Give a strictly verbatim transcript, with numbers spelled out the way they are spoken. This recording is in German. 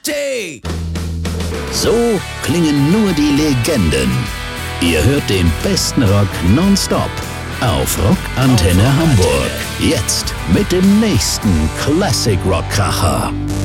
Party! So klingen nur die Legenden. Ihr hört den besten Rock nonstop auf Rockantenne Hamburg. Jetzt mit dem nächsten Classic Rock Kracher.